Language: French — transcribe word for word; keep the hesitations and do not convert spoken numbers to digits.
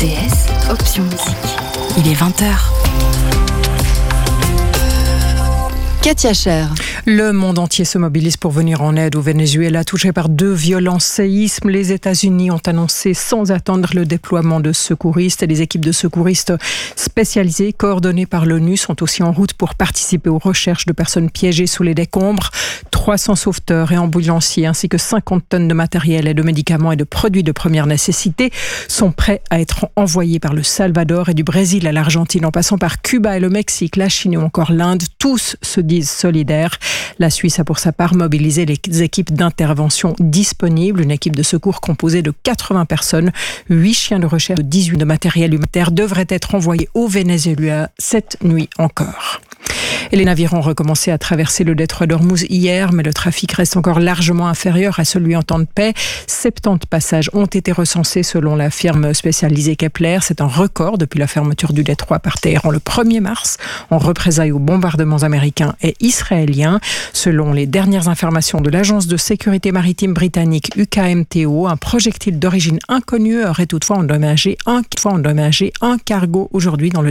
D S, option musique. Il est vingt heures. Katia Cher. Le monde entier se mobilise pour venir en aide au Venezuela, touché par deux violents séismes. Les États-Unis ont annoncé sans attendre le déploiement de secouristes et les équipes de secouristes spécialisées, coordonnées par l'ONU, sont aussi en route pour participer aux recherches de personnes piégées sous les décombres. trois cents sauveteurs et ambulanciers ainsi que cinquante tonnes de matériel et de médicaments et de produits de première nécessité sont prêts à être envoyés par le Salvador et du Brésil à l'Argentine en passant par Cuba et le Mexique, la Chine ou encore l'Inde. Tous se disent solidaires. La Suisse a pour sa part mobilisé les équipes d'intervention disponibles, une équipe de secours composée de quatre-vingts personnes, huit chiens de recherche, dix-huit de matériel humanitaire devraient être envoyés au Venezuela cette nuit encore. Et les navires ont recommencé à traverser le détroit d'Ormuz hier, mais le trafic reste encore largement inférieur à celui en temps de paix. soixante-dix passages ont été recensés selon la firme spécialisée Kepler. C'est un record depuis la fermeture du détroit par Téhéran le premier mars, en représailles aux bombardements américains et israéliens. Selon les dernières informations de l'agence de sécurité maritime britannique U K M T O, un projectile d'origine inconnue aurait toutefois endommagé un, toutefois endommagé un cargo aujourd'hui dans le